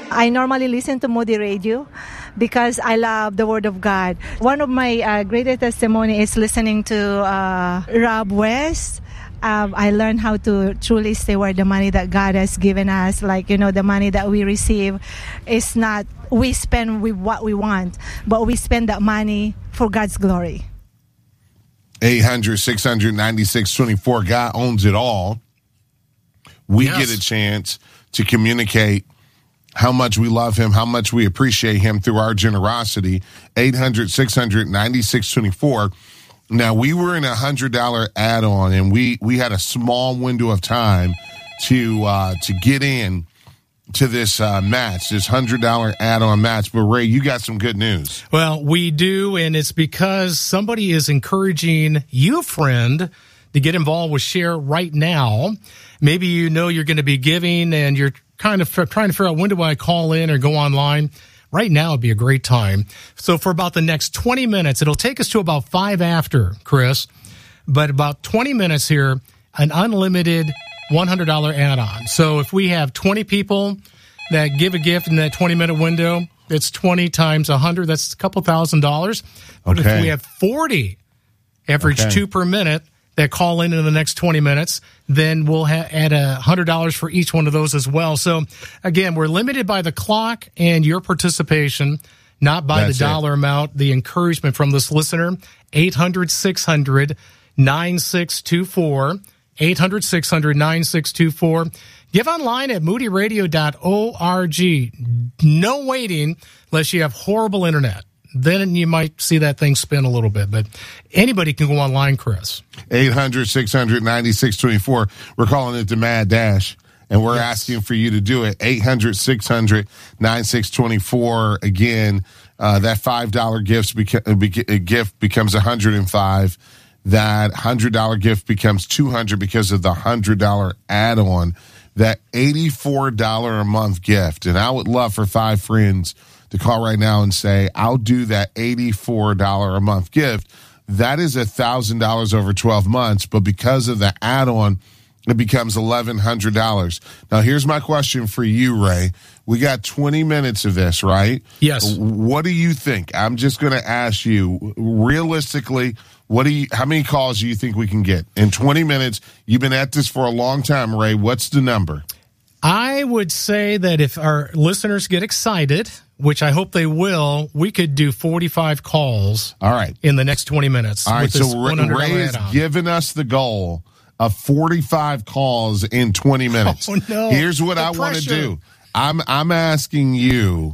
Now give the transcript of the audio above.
I normally listen to Moody Radio because I love the Word of God. One of my greatest testimony is listening to Rob West. I learned how to truly steward the money that God has given us. Like, the money that we receive is not we spend with what we want, but we spend that money for God's glory. 800-600-9624. God owns it all. We get a chance to communicate how much we love him, how much we appreciate him through our generosity. 800-600-9624. Now, we were in a $100 add-on, and we had a small window of time to get in to this match, this $100 add-on match. But, Ray, you got some good news. Well, we do, and it's because somebody is encouraging you, friend, to get involved with Share right now. Maybe you're going to be giving, and you're kind of trying to figure out when do I call in or go online. Right now would be a great time. So for about the next 20 minutes, it'll take us to about 5 after, Chris, but about 20 minutes here, an unlimited $100 add-on. So if we have 20 people that give a gift in that 20-minute window, it's 20 times 100. That's a couple $1,000. But if we have 40, average 2 per minute, that call in the next 20 minutes, then we'll add $100 for each one of those as well. So, again, we're limited by the clock and your participation, not by the dollar amount. The encouragement from this listener, 800-600-9624, 800-600-9624. Give online at moodyradio.org. No waiting unless you have horrible internet. Then you might see that thing spin a little bit. But anybody can go online, Chris. 800-600-9624. We're calling it the Mad Dash, and we're asking for you to do it. 800-600-9624. Again, that $5 gift becomes $105. That $100 gift becomes $200 because of the $100 add-on. That $84 a month gift. And I would love for 5 friends to call right now and say, I'll do that $84 a month gift. That is $1,000 over 12 months, but because of the add-on, it becomes $1,100. Now, here's my question for you, Ray. We got 20 minutes of this, right? Yes. What do you think? I'm just going to ask you, realistically, how many calls do you think we can get? In 20 minutes, you've been at this for a long time, Ray. What's the number? I would say that if our listeners get excited, which I hope they will, we could do 45 calls in the next 20 minutes. All right, so Ray has given us the goal of 45 calls in 20 minutes. Oh, no. Here's what I want to do. I'm asking you